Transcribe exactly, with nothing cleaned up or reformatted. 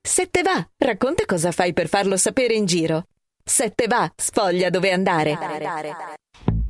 Se te va, racconta cosa fai per farlo sapere in giro. Se te va, sfoglia dove andare.